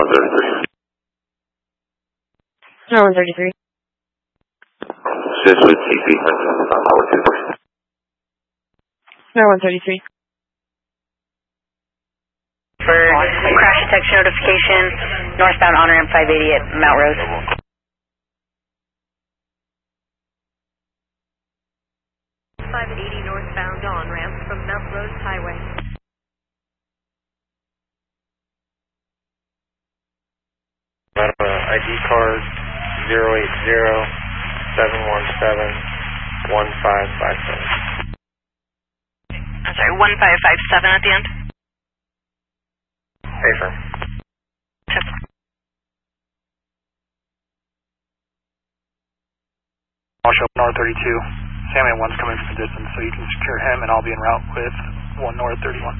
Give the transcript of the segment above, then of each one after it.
No, 133. Assist with TC on Tower 2. No, 133. For crash detection notification, northbound on ramp 580 at Mount Rose. Northbound on ramp from Mount Rose Highway. ID card 080-717-1557. I'm sorry, 1557 at the end? Affirm. Marshal North 32. Sammy 1's coming from the distance, so you can secure him, and I'll be en route with 1 North 31.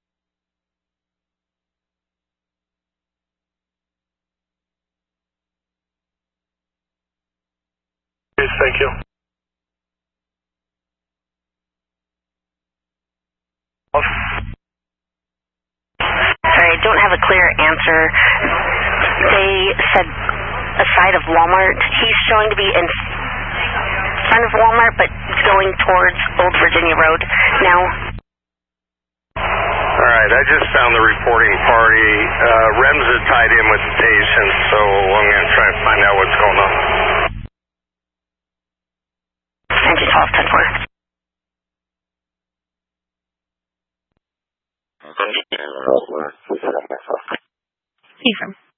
Thank you. Sorry, I don't have a clear answer. They said a side of Walmart. He's showing to be in front of Walmart, but going towards Old Virginia Road now. Alright, I just found the reporting party. REMS is tied in with the patient, so I'm going to try to find out what's going on. Engine 12, 10-4. Ephraim.